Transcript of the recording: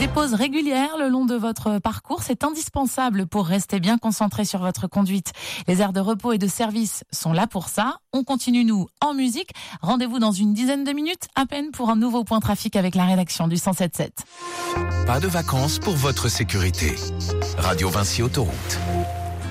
Des pauses régulières le long de votre parcours, c'est indispensable pour rester bien concentré sur votre conduite. Les aires de repos et de service sont là pour ça. On continue, nous, en musique. Rendez-vous dans une dizaine de minutes à peine pour un nouveau point trafic avec la rédaction du 107.7. Pas de vacances pour votre sécurité. Radio Vinci Autoroute.